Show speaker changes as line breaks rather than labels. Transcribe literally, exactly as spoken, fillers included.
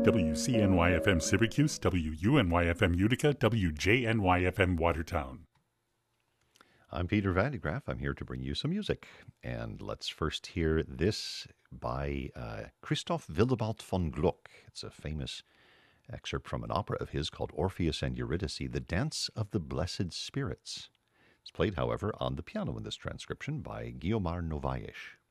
W C N Y F M Syracuse, W U N Y F M Utica, W J N Y F M Watertown.
I'm Peter Vandegraff. I'm here to bring you some music. And let's first hear this by uh, Christoph Willibald von Gluck. It's a famous excerpt from an opera of his called Orpheus and Eurydice, The Dance of the Blessed Spirits. It's played, however, on the piano in this transcription by Guiomar Novaes.